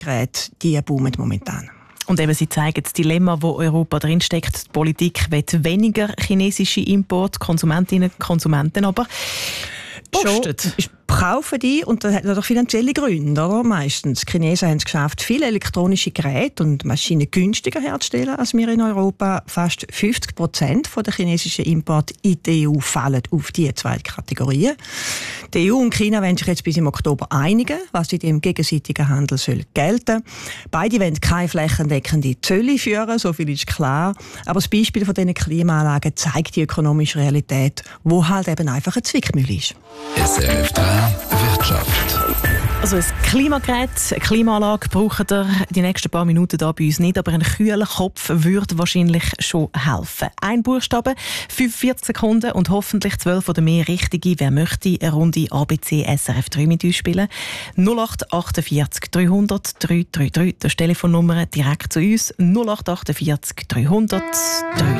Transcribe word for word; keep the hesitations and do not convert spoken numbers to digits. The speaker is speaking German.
Geräte, die boomen momentan. Und eben, Sie zeigen das Dilemma, wo Europa drinsteckt. Die Politik will weniger chinesische Import, Konsumentinnen und Konsumenten aber postet. Schon kaufen die, und das hat natürlich finanzielle Gründe, oder? Meistens. Die Chinesen haben es geschafft, viele elektronische Geräte und Maschinen günstiger herzustellen als wir in Europa. Fast fünfzig Prozent der chinesischen Importe in die E U fallen auf diese zwei Kategorien. Die E U und China wollen sich jetzt bis im Oktober einigen, was in dem gegenseitigen Handel soll gelten. Beide wollen keine flächendeckende Zölle führen, so viel ist klar. Aber das Beispiel von diesen Klimaanlagen zeigt die ökonomische Realität, wo halt eben einfach ein Zwickmühl ist. S R F drei Wirtschaft. Also ein Klimagerät, eine Klimaanlage braucht ihr die nächsten paar Minuten da bei uns nicht, aber ein kühler Kopf würde wahrscheinlich schon helfen. Ein Buchstabe, fünfundvierzig Sekunden und hoffentlich zwölf oder mehr richtige. Wer möchte eine Runde A B C S R F drei mit uns spielen? null acht achtundvierzig dreihundert dreihundertdreiunddreißig, das ist die Telefonnummer direkt zu uns. null acht achtundvierzig dreihundert dreihundertdreiunddreißig.